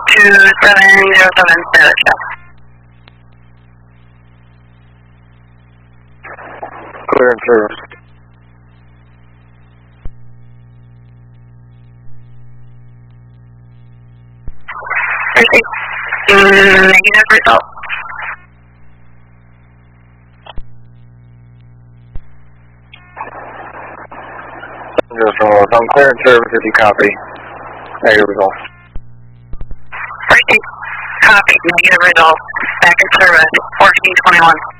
2707 status check. Clear and service. Negative result. I'm clear and service if you copy. Negative result. Copy. Negative result. Back in service. 1421.